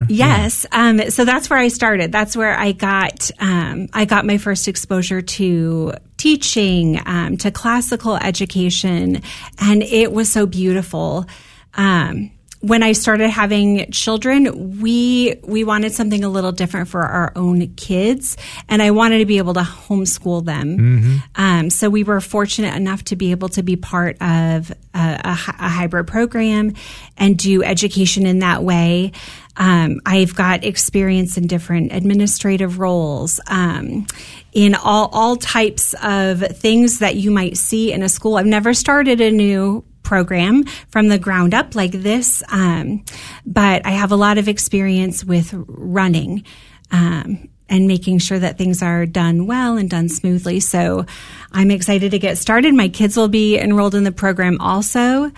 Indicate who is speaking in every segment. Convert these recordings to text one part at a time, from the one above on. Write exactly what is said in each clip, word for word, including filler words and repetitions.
Speaker 1: Yes. Yeah. Um, so that's where I started. That's where I got, um, I got my first exposure to teaching, um, to classical education. And it was so beautiful. Um, when I started having children, we, we wanted something a little different for our own kids. And I wanted to be able to homeschool them. Mm-hmm. Um, so we were fortunate enough to be able to be part of a, a, a hybrid program and do education in that way. Um, I've got experience in different administrative roles, um, in all, all types of things that you might see in a school. I've never started a new program from the ground up like this, um, but I have a lot of experience with running, um, and making sure that things are done well and done smoothly. So I'm excited to get started. My kids will be enrolled in the program also.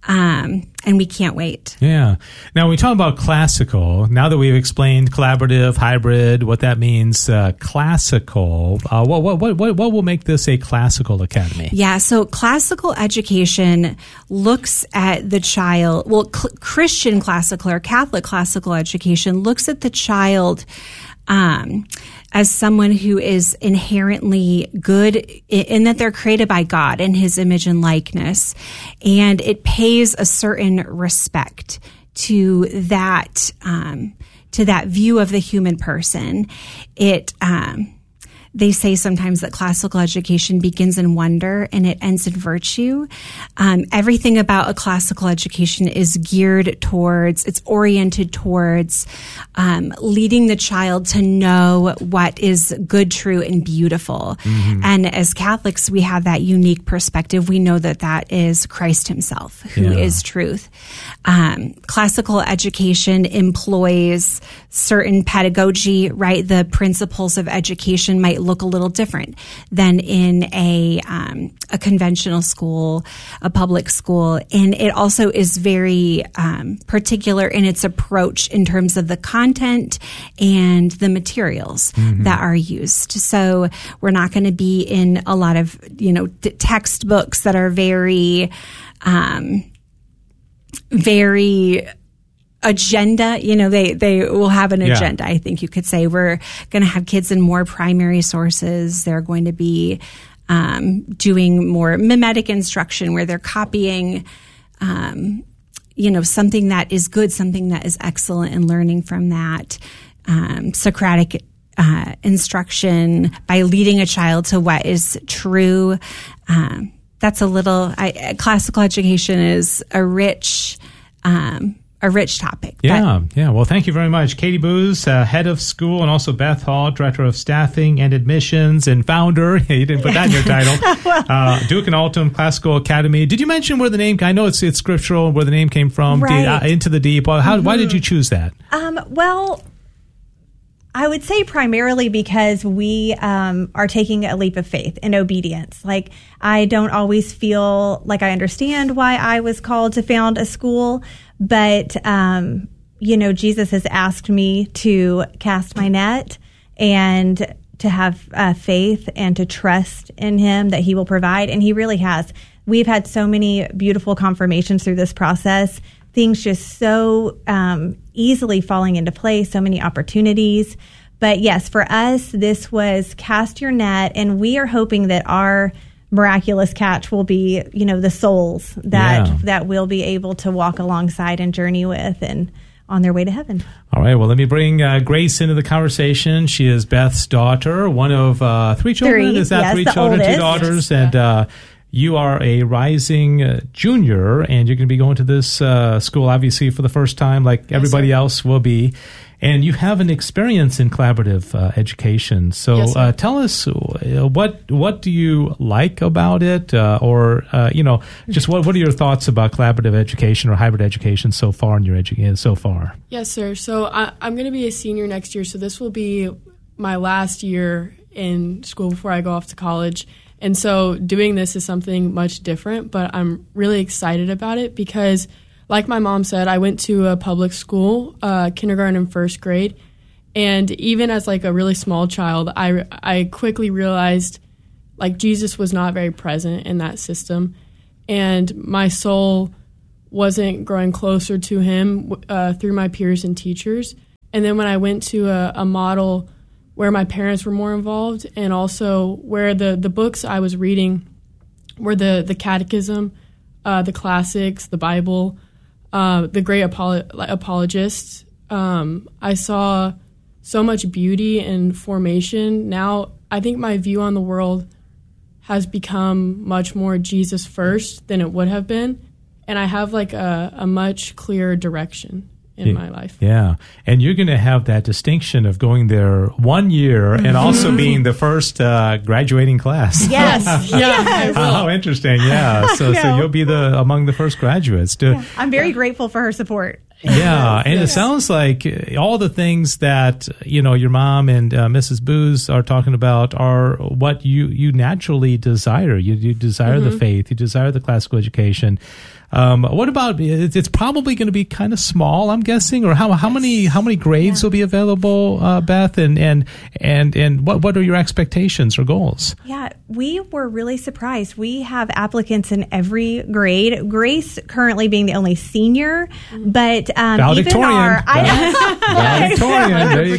Speaker 1: Um, and we can't wait.
Speaker 2: Yeah. Now, when we talk about classical, now that we've explained collaborative, hybrid, what that means, uh, classical, uh, what, what, what, what will make this a classical academy?
Speaker 1: Yeah. So classical education looks at the child, well, cl- Christian classical or Catholic classical education looks at the child, um, as someone who is inherently good in that they're created by God in his image and likeness. And it pays a certain respect to that, um, to that view of the human person. It, um, They say sometimes that classical education begins in wonder and it ends in virtue. Um, everything about a classical education is geared towards, it's oriented towards um, leading the child to know what is good, true, and beautiful. Mm-hmm. And as Catholics, we have that unique perspective. We know that that is Christ himself, who yeah. is truth. Um, classical education employs certain pedagogy, right? The principles of education might look a little different than in a um, a conventional school, a public school, and it also is very um, particular in its approach in terms of the content and the materials mm-hmm. that are used. So we're not going to be in a lot of you know t- textbooks that are very, um, very. agenda, you know, they, they will have an agenda. Yeah. I think you could say we're going to have kids in more primary sources. They're going to be, um, doing more mimetic instruction where they're copying, um, you know, something that is good, something that is excellent and learning from that, um, Socratic, uh, instruction by leading a child to what is true. Um, that's a little, I, classical education is a rich, um, a rich topic.
Speaker 2: Yeah, yeah. Well, thank you very much. Katie Booz, uh, head of school, and also Beth Hall, director of staffing and admissions and founder. You didn't put that in your title. well, uh, Duke and Altum Classical Academy. Did you mention where the name, I know it's it's scriptural, where the name came from,
Speaker 1: right.
Speaker 2: the, uh, Into the Deep. How, mm-hmm. Why did you choose that?
Speaker 3: Um, well, I would say primarily because we um, are taking a leap of faith and obedience. Like, I don't always feel like I understand why I was called to found a school, but, um, you know, Jesus has asked me to cast my net and to have uh, faith and to trust in him that he will provide. And he really has. We've had so many beautiful confirmations through this process, things just so um, easily falling into place, so many opportunities. But yes, for us, this was cast your net, and we are hoping that our miraculous catch will be, you know, the souls that yeah. that we'll be able to walk alongside and journey with and on their way to heaven.
Speaker 2: All right. Well, let me bring uh, Grace into the conversation. She is Beth's daughter, one of uh, three children.
Speaker 3: Three.
Speaker 2: Is that
Speaker 3: yes,
Speaker 2: three
Speaker 3: the
Speaker 2: children,
Speaker 3: oldest.
Speaker 2: two daughters?
Speaker 3: Yes.
Speaker 2: And uh, you are a rising uh, junior, and you're going to be going to this uh, school, obviously, for the first time, like everybody
Speaker 4: yes,
Speaker 2: else will be. And you have an experience in collaborative uh, education. So
Speaker 4: yes,
Speaker 2: uh, tell us, uh, what what do you like about it? Uh, or, uh, you know, just what what are your thoughts about collaborative education or hybrid education so far in your education so far?
Speaker 4: Yes, sir. So I, I'm going to be a senior next year. So this will be my last year in school before I go off to college. And so doing this is something much different, but I'm really excited about it because, like my mom said, I went to a public school, uh, kindergarten and first grade, and even as like a really small child, I, I quickly realized like Jesus was not very present in that system, and my soul wasn't growing closer to him uh, through my peers and teachers. And then when I went to a, a model where my parents were more involved, and also where the, the books I was reading were the, the catechism, uh, the classics, the Bible, uh, the great apolo- apologists, um, I saw so much beauty and formation. Now I think my view on the world has become much more Jesus first than it would have been. And I have like a, a much clearer direction in
Speaker 2: yeah,
Speaker 4: my life.
Speaker 2: Yeah. And you're going to have that distinction of going there one year and also being the first uh, graduating class.
Speaker 3: Yes.
Speaker 4: Yeah.
Speaker 3: Yes.
Speaker 2: Oh, how interesting. Yeah. So so you'll be the among the first graduates. To,
Speaker 3: Yeah. I'm very grateful for her support.
Speaker 2: Yeah, and
Speaker 3: Yes.
Speaker 2: it sounds like all the things that, you know, your mom and uh, Missus Booz are talking about are what you, you naturally desire. You, you desire
Speaker 4: Mm-hmm.
Speaker 2: the faith. You desire the classical education. Um, what about, it's it's probably going to be kind of small, I'm guessing, or how how many how many grades
Speaker 3: Yeah.
Speaker 2: will be available, uh, Beth, and and and and what what are your expectations or goals?
Speaker 3: Yeah, we were really surprised. We have applicants in every grade. Grace currently being the only senior, but um, even
Speaker 2: Valedictorian.
Speaker 3: our I,
Speaker 2: Valedictorian. There you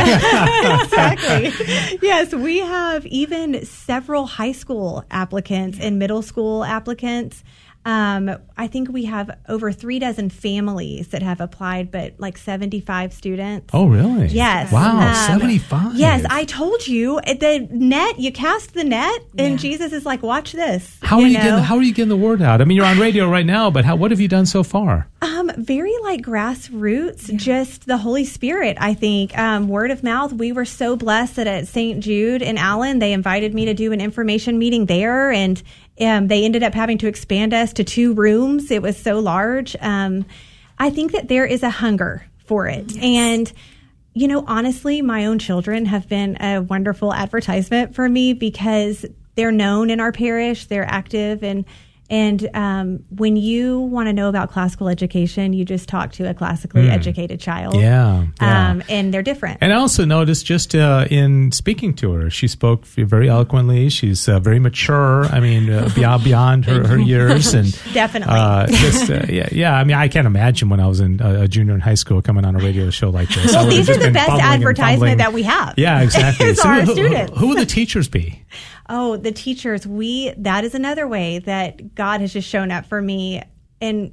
Speaker 2: go.
Speaker 3: exactly. Yes, we have even several high school applicants and middle school applicants. Um, I think we have over three dozen families that have applied, but like seventy-five students.
Speaker 2: Oh, really?
Speaker 3: Yes.
Speaker 2: Wow,
Speaker 3: Um,
Speaker 2: seventy-five.
Speaker 3: Yes, I told you the net. You cast the net, and Jesus is like, "Watch this."
Speaker 2: How are you
Speaker 3: know?
Speaker 2: getting? How are you getting the word out? I mean, you're on radio right now, but how, what have you done so far?
Speaker 3: Um, very like grassroots, just the Holy Spirit, I think. Um, word of mouth. We were so blessed that at Saint Jude in Allen, they invited me to do an information meeting there, and um, they ended up having to expand us to two rooms. It was so large. Um, I think that there is a hunger for it. Yes. And, you know, honestly, my own children have been a wonderful advertisement for me because they're known in our parish. They're active, and And um, when you want to know about classical education, you just talk to a classically mm. educated child.
Speaker 2: Yeah, yeah.
Speaker 3: Um, and they're different.
Speaker 2: And I also noticed just uh, in speaking to her, she spoke very eloquently. She's uh, very mature. I mean, uh, beyond beyond her, her years. And
Speaker 3: Definitely.
Speaker 2: Uh, just, uh, yeah, yeah. I mean, I can't imagine when I was in uh, a junior in high school coming on a radio show like this.
Speaker 3: Well, these are the best advertisement that we have.
Speaker 2: Yeah, exactly.
Speaker 3: So
Speaker 2: our
Speaker 3: who,
Speaker 2: students. Who, who will the teachers be?
Speaker 3: Oh, the teachers. We that is another way that God has just shown up for me. And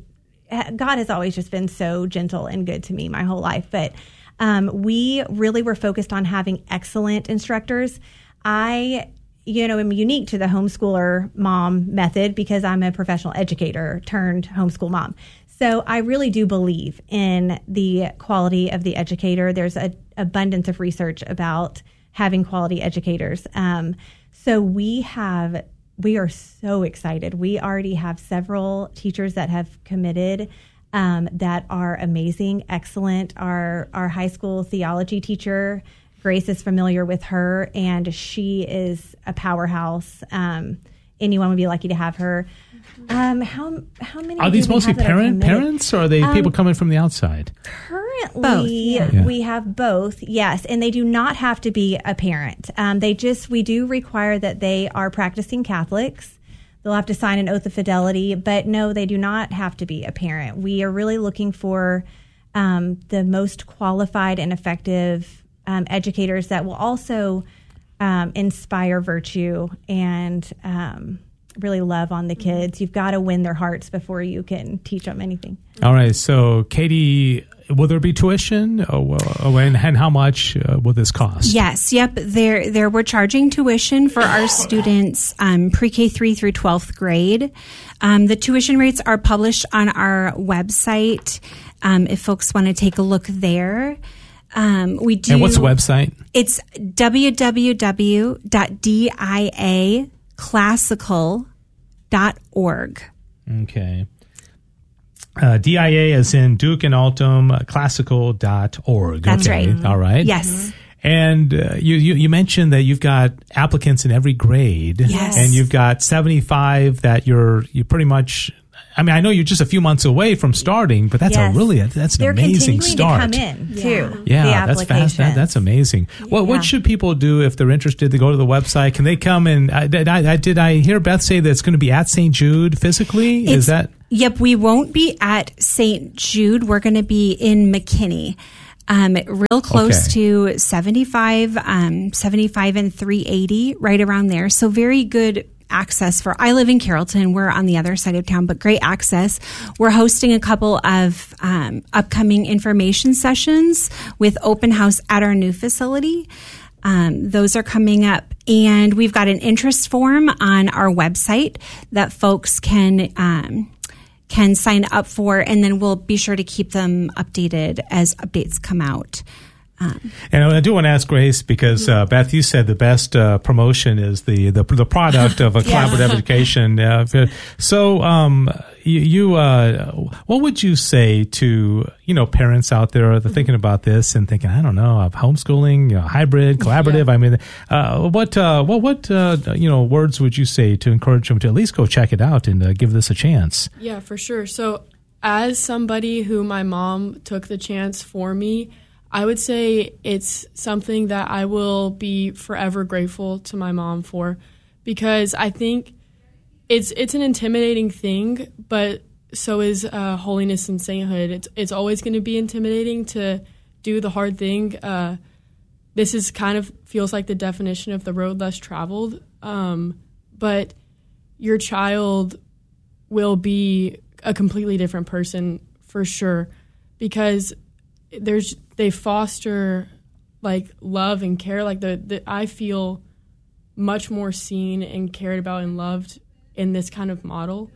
Speaker 3: God has always just been so gentle and good to me my whole life. But um, we really were focused on having excellent instructors. I, you know, am unique to the homeschooler mom method because I'm a professional educator turned homeschool mom. So I really do believe in the quality of the educator. There's an abundance of research about having quality educators. Um, so we have, we are so excited. We already have several teachers that have committed um, that are amazing, excellent. Our our high school theology teacher, Grace, is familiar with her, and she is a powerhouse. Um, anyone would be lucky to have her. Um, how how many
Speaker 2: are these mostly parent parents, or are they um, people coming from the outside?
Speaker 3: Currently,
Speaker 1: both,
Speaker 3: yeah. we have both. Yes, and they do not have to be a parent. Um, they just we do require that they are practicing Catholics. They'll have to sign an oath of fidelity, but no, they do not have to be a parent. We are really looking for um, the most qualified and effective um, educators that will also um, inspire virtue and. Um, really love on the kids. You've got to win their hearts before you can teach them anything.
Speaker 2: All right. So, Katie, will there be tuition? Oh, oh, and, and how much uh, will this cost?
Speaker 1: Yes. Yep. There, there. We're charging tuition for our students um, pre-K three through twelfth grade. Um, the tuition rates are published on our website. Um, if folks want to take a look there. Um, we do.
Speaker 2: And what's the website?
Speaker 1: It's w w w dot d i a classical dot org.
Speaker 2: Okay. Uh, D I A as in Duke and Altum, classical dot org.
Speaker 1: That's
Speaker 2: okay.
Speaker 1: right.
Speaker 2: All right.
Speaker 1: Yes. Mm-hmm.
Speaker 2: And uh, you, you you mentioned that you've got applicants in every grade.
Speaker 1: Yes.
Speaker 2: And you've got seventy-five that you're you pretty much. I mean, I know you're just a few months away from starting, but that's
Speaker 3: yes.
Speaker 2: a really that's an
Speaker 3: They're
Speaker 2: amazing start.
Speaker 3: They're continuing to come in too.
Speaker 2: Yeah,
Speaker 3: the
Speaker 2: that's fast. That, that's amazing.
Speaker 3: Yeah.
Speaker 2: Well, what should people do if they're interested? They go to the website. Can they come and? I, did, I, I, did I hear Beth say that it's going to be at Saint Jude physically?
Speaker 1: It's,
Speaker 2: Is that?
Speaker 1: Yep, we won't be at Saint Jude. We're going to be in McKinney. Um, real close
Speaker 2: Okay.
Speaker 1: to seventy-five, um, seventy-five and three eighty, right around there. So very good access for, I live in Carrollton. We're on the other side of town, but great access. We're hosting a couple of um, upcoming information sessions with open house at our new facility. Um, those are coming up, and we've got an interest form on our website that folks can um, can sign up for, and then we'll be sure to keep them updated as updates come out. Um,
Speaker 2: And I do want to ask Grace, because uh, Beth, you said the best uh, promotion is the, the the product of a collaborative education. Uh, so, um, you, you uh, what would you say to you know parents out there that are thinking about this and thinking, I don't know, of homeschooling, you know, hybrid, collaborative? Yeah. I mean, uh, what uh, what what uh, you know words would you say to encourage them to at least go check it out and uh, give this a chance?
Speaker 4: Yeah, for sure. So, as somebody who my mom took the chance for me, I would say it's something that I will be forever grateful to my mom for, because I think it's it's an intimidating thing, but so is uh, holiness and sainthood. It's it's always going to be intimidating to do the hard thing. Uh, this is kind of feels like the definition of the road less traveled, um, but your child will be a completely different person for sure, because there's they foster like love and care. Like the, the I feel much more seen and cared about and loved in this kind of model.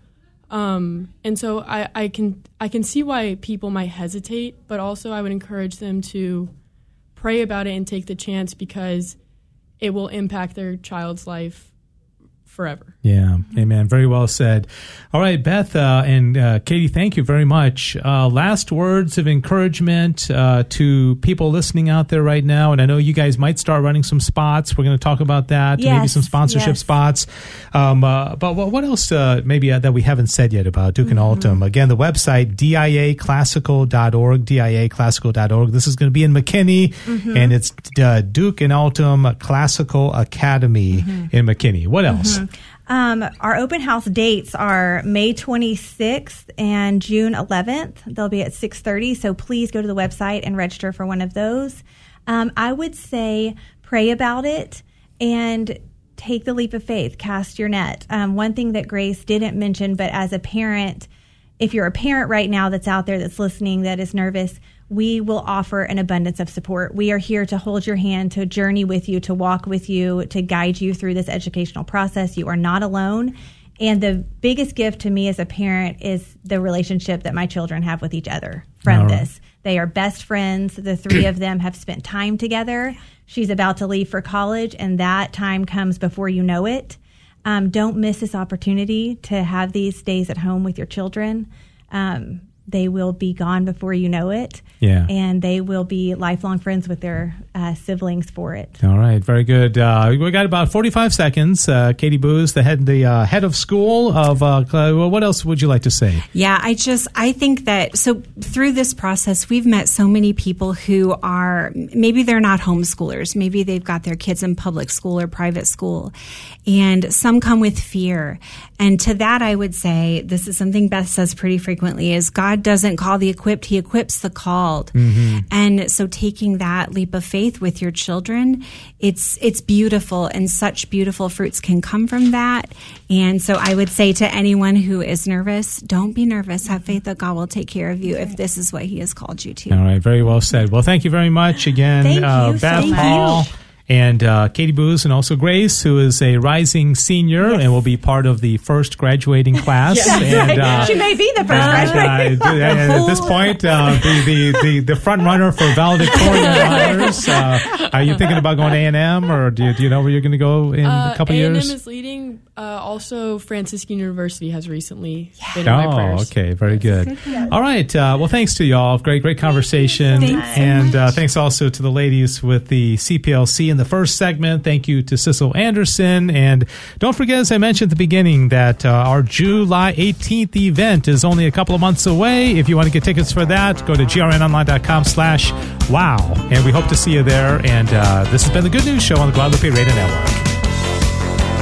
Speaker 4: Um, and so I, I can I can see why people might hesitate, but also I would encourage them to pray about it and take the chance, because it will impact their child's life forever.
Speaker 2: Yeah, amen. Very well said. All right, Beth uh, and uh, Katie, thank you very much. Uh, last words of encouragement uh, to people listening out there right now. And I know you guys might start running some spots. We're going to talk about that.
Speaker 3: Yes,
Speaker 2: maybe some sponsorship
Speaker 3: yes.
Speaker 2: spots. Um, uh, but what, what else uh, maybe uh, that we haven't said yet about Duke and
Speaker 3: Mm-hmm.
Speaker 2: Altum? Again, the website, D I A classical dot org, D I A classical dot org. This is going to be in McKinney, mm-hmm. and it's uh, Duke and Altum Classical Academy mm-hmm. in McKinney. What else?
Speaker 3: Mm-hmm. Um, our open house dates are May twenty-sixth and June eleventh. They'll be at six thirty, so please go to the website and register for one of those. Um, I would say pray about it and take the leap of faith, cast your net. Um, one thing that Grace didn't mention, but as a parent, if you're a parent right now that's out there that's listening that is nervous, we will offer an abundance of support. We are here to hold your hand, to journey with you, to walk with you, to guide you through this educational process. You are not alone. And the biggest gift to me as a parent is the relationship that my children have with each other from
Speaker 2: All right.
Speaker 3: this. They are best friends. The three of them have spent time together. She's about to leave for college, and that time comes before you know it. Um, don't miss this opportunity to have these days at home with your children. Um, They will be gone before you know it.
Speaker 2: Yeah.
Speaker 3: And they will be lifelong friends with their uh, siblings for it.
Speaker 2: All right, very good. Uh, we got about forty-five seconds. Uh, Katie Booz, the head, the uh, head of school of. Uh, well, what else would you like to say?
Speaker 1: Yeah, I just I think that so through this process, we've met so many people who are maybe they're not homeschoolers, maybe they've got their kids in public school or private school, and some come with fear. And to that, I would say this is something Beth says pretty frequently: is God doesn't call the equipped, He equips the called. Mm-hmm. And so taking that leap of faith with your children, it's it's beautiful, and such beautiful fruits can come from that. And so I would say to anyone who is nervous, don't be nervous. Have faith that God will take care of you if this is what He has called you to.
Speaker 2: All right, very well said. Well, thank you very much again,
Speaker 3: Thank
Speaker 2: uh,
Speaker 3: you
Speaker 2: Beth
Speaker 3: so
Speaker 2: Hall.
Speaker 3: much.
Speaker 2: And uh, Katie Booz, and also Grace, who is a rising senior
Speaker 3: Yes.
Speaker 2: and will be part of the first graduating class.
Speaker 3: Yes.
Speaker 2: And, uh,
Speaker 3: She may be the first
Speaker 2: and,
Speaker 3: graduating
Speaker 2: uh, and at this point, uh, the, the, the, the front runner for valedictorian honors. Uh, are you thinking about going to A and M, or do you, do you know where you're going to go in
Speaker 4: Uh,
Speaker 2: a couple
Speaker 4: A and M
Speaker 2: years?
Speaker 4: is leading. Uh, also, Franciscan University has recently been in my
Speaker 2: Oh,
Speaker 4: prayers.
Speaker 2: okay. Very good. All right. Uh, well, thanks to y'all. Great, great conversation.
Speaker 1: Thanks so
Speaker 2: and uh, thanks also to the ladies with the C P L C in the first segment. Thank you to Sissel Anderson. And don't forget, as I mentioned at the beginning, that uh, our July eighteenth event is only a couple of months away. If you want to get tickets for that, go to grnonline.com slash wow. And we hope to see you there. And uh, this has been the Good News Show on the Guadalupe Radio Network.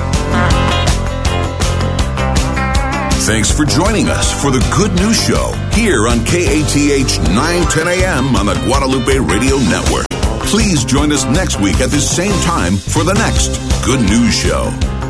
Speaker 5: Thanks for joining us for the Good News Show. here on K A T H nine ten a.m. on the Guadalupe Radio Network. Please join us next week at the same time for the next Good News Show.